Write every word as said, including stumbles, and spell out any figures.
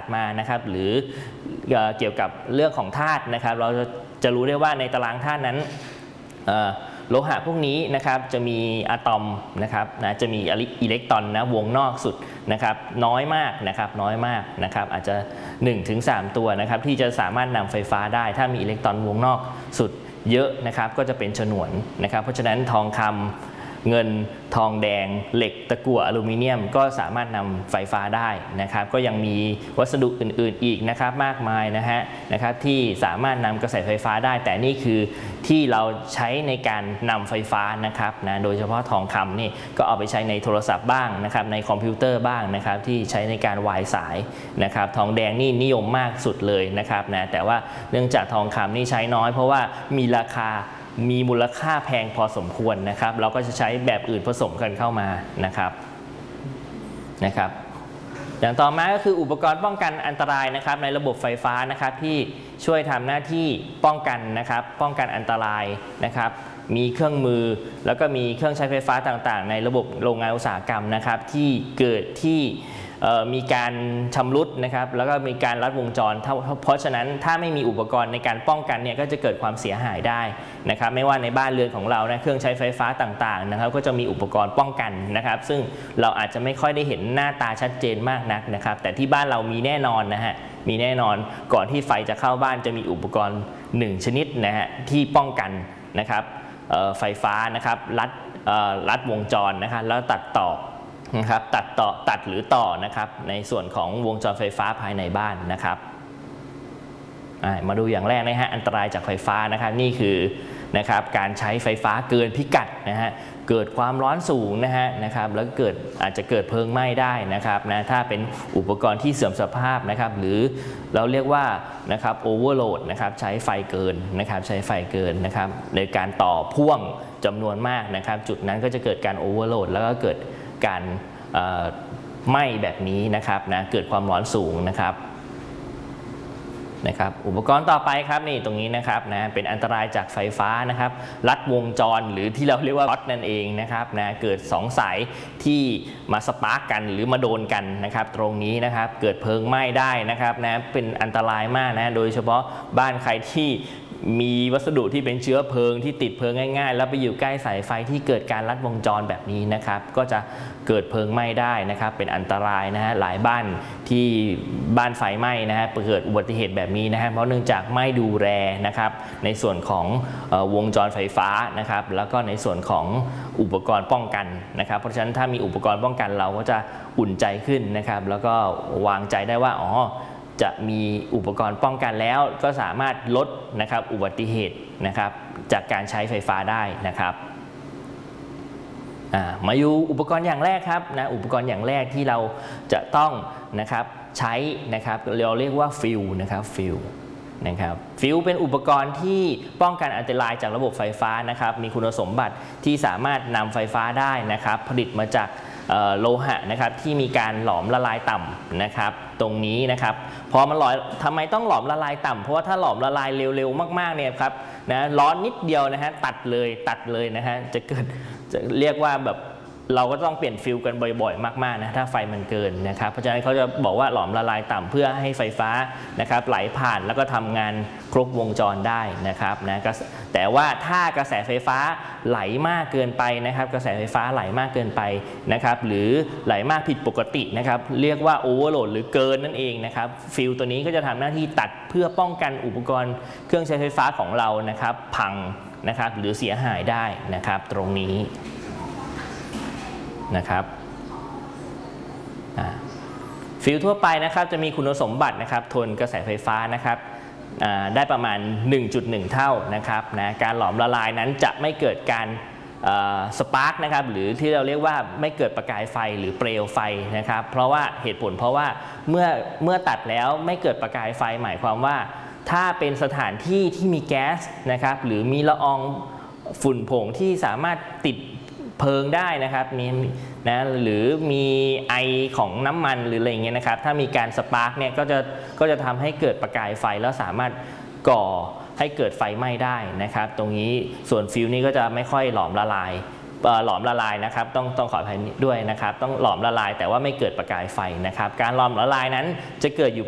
สตร์มานะครับหรือเกี่ยวกับเรื่องของธาตุนะครับเราจะรู้ได้ว่าในตารางธาตุนั้นโลหะพวกนี้นะครับจะมีอะตอมนะครับนะจะมีอิเล็กตรอนนะวงนอกสุดนะครับน้อยมากนะครับน้อยมากนะครับอาจจะ หนึ่งถึงสาม ตัวนะครับที่จะสามารถนำไฟฟ้าได้ถ้ามีอิเล็กตรอนวงนอกสุดเยอะนะครับก็จะเป็นฉนวนนะครับเพราะฉะนั้นทองคำเงินทองแดงเหล็กตะกั่วอลูมิเนียมก็สามารถนำไฟฟ้าได้นะครับก็ยังมีวัสดุอื่นๆอีกนะครับมากมายนะฮะนะครับที่สามารถนำกระแสไฟฟ้าได้แต่นี่คือที่เราใช้ในการนำไฟฟ้านะครับนะโดยเฉพาะทองคำนี่ก็เอาไปใช้ในโทรศัพท์บ้างนะครับในคอมพิวเตอร์บ้างนะครับที่ใช้ในการวายสายนะครับทองแดงนี่นิยมมากสุดเลยนะครับนะแต่ว่าเนื่องจากทองคำนี่ใช้น้อยเพราะว่ามีราคามีมูลค่าแพงพอสมควรนะครับเราก็จะใช้แบบอื่นผสมกันเข้ามานะครับนะครับอย่างต่อมาก็คืออุปกรณ์ป้องกันอันตรายนะครับในระบบไฟฟ้านะครับที่ช่วยทำหน้าที่ป้องกันนะครับป้องกันอันตรายนะครับมีเครื่องมือแล้วก็มีเครื่องใช้ไฟฟ้าต่างๆในระบบโรงงานอุตสาหกรรมนะครับที่เกิดที่มีการชำรุดนะครับแล้วก็มีการลัดวงจรเพราะฉะนั้นถ้าไม่มีอุปกรณ์ในการป้องกันเนี่ยก็จะเกิดความเสียหายได้นะครับไม่ว่าในบ้านเรือนของเรานะเครื่องใช้ไฟฟ้าต่างๆนะครับก็จะมีอุปกรณ์ป้องกันนะครับซึ่งเราอาจจะไม่ค่อยได้เห็นหน้าตาชัดเจนมากนักนะครับแต่ที่บ้านเรามีแน่นอนนะฮะมีแน่นอนก่อนที่ไฟจะเข้าบ้านจะมีอุปกรณ์หนึ่งชนิดนะฮะที่ป้องกันนะครับไฟฟ้านะครับลัดลัดวงจรนะครับแล้วตัดต่อนะครับตัดต่อตัดหรือต่อนะครับในส่วนของวงจรไฟฟ้าภายในบ้านนะครับมาดูอย่างแรกนะฮะอันตรายจากไฟฟ้านะครับนี่คือนะครับการใช้ไฟฟ้าเกินพิกัดนะฮะเกิดความร้อนสูงนะฮะนะครับแล้วเกิดอาจจะเกิดเพลิงไหม้ได้นะครับนะถ้าเป็นอุปกรณ์ที่เสื่อมสภาพนะครับหรือเราเรียกว่านะครับโอเวอร์โหลดนะครับใช้ไฟเกินนะครับใช้ไฟเกินนะครับในการต่อพ่วงจำนวนมากนะครับจุดนั้นก็จะเกิดการโอเวอร์โหลดแล้วก็เกิดการไหม้แบบนี้นะครับนะเกิดความร้อนสูงนะครับนะครับอุปกรณ์ต่อไปครับนี่ตรงนี้นะครับนะเป็นอันตรายจากไฟฟ้านะครับลัดวงจรหรือที่เราเรียกว่าช็อตนั่นเองนะครับนะเกิดสองสายที่มาสปาร์กกันหรือมาโดนกันนะครับตรงนี้นะครับเกิดเพลิงไหม้ได้นะครับนะเป็นอันตรายมากนะโดยเฉพาะบ้านใครที่มีวัสดุที่เป็นเชื้อเพลิงที่ติดเพลิงง่ายๆแล้วไปอยู่ใกล้สายไฟที่เกิดการลัดวงจรแบบนี้นะครับก็จะเกิดเพลิงไหม้ได้นะครับเป็นอันตรายนะฮะหลายบ้านที่บ้านไฟไหม้นะฮะเกิดอุบัติเหตุแบบนี้นะฮะเพราะเนื่องจากไม่ดูแลนะครับในส่วนของวงจรไฟฟ้านะครับแล้วก็ในส่วนของอุปกรณ์ป้องกันนะครับเพราะฉะนั้นถ้ามีอุปกรณ์ป้องกันเราก็จะอุ่นใจขึ้นนะครับแล้วก็วางใจได้ว่าอ๋อจะมีอุปกรณ์ป้องกันแล้วก็สามารถลดนะครับอุบัติเหตุนะครับจากการใช้ไฟฟ้าได้นะครับมาอยู่อุปกรณ์อย่างแรกครับนะอุปกรณ์อย่างแรกที่เราจะต้องนะครับใช้นะครับเราเรียกว่าฟิลนะครับฟิลนะครับฟิลเป็นอุปกรณ์ที่ป้องกันอันตรายจากระบบไฟฟ้านะครับมีคุณสมบัติที่สามารถนำไฟฟ้าได้นะครับผลิตมาจากโลหะนะครับที่มีการหลอมละลายต่ำนะครับตรงนี้นะครับพอมันหลอมทำไมต้องหลอมละลายต่ำเพราะว่าถ้าหลอมละลายเร็วๆมากๆเนี่ยครับนะร้อนนิดเดียวนะฮะตัดเลยตัดเลยนะฮะจะเกิดจะเรียกว่าแบบเราก็ต้องเปลี่ยนฟิลกันบ่อยๆมากๆนะถ้าไฟมันเกินนะครับเพราะฉะนั้นเขาจะบอกว่าหลอมละลายต่ำเพื่อให้ไฟฟ้านะครับไหลผ่านแล้วก็ทำงานครบวงจรได้นะครับนะแต่ว่าถ้ากระแสไฟฟ้าไหลมากเกินไปนะครับกระแสไฟฟ้าไหลมากเกินไปนะครับหรือไหลมากผิดปกตินะครับเรียกว่าโอเวอร์โหลดหรือเกินนั่นเองนะครับฟิลตัวนี้ก็จะทำหน้าที่ตัดเพื่อป้องกันอุปกรณ์เครื่องใช้ไฟฟ้าของเรานะครับพังนะครับหรือเสียหายได้นะครับตรงนี้นะครับฟิลทั่วไปนะครับจะมีคุณสมบัตินะครับทนกระแสไฟฟ้านะครับได้ประมาณ หนึ่งจุดหนึ่ง เท่านะครับนะการหลอมละลายนั้นจะไม่เกิดการสปาร์กนะครับหรือที่เราเรียกว่าไม่เกิดประกายไฟหรือเปลวไฟนะครับเพราะว่าเหตุผลเพราะว่าเมื่อเมื่อตัดแล้วไม่เกิดประกายไฟหมายความว่าถ้าเป็นสถานที่ที่มีแก๊สนะครับหรือมีละอองฝุ่นผงที่สามารถติดเพลิงได้นะครับมีนะหรือมีไอของน้ำมันหรืออะไรเงี้ยนะครับถ้ามีการสปาร์กเนี่ยก็จะก็จะทำให้เกิดประกายไฟแล้วสามารถก่อให้เกิดไฟไหม้ได้นะครับตรงนี้ส่วนฟิวนี้ก็จะไม่ค่อยหลอมละลายหลอมละลายนะครับต้องต้องขออภัยด้วยนะครับต้องหลอมละลายแต่ว่าไม่เกิดประกายไฟนะครับการหลอมละลายนั้นจะเกิดอยู่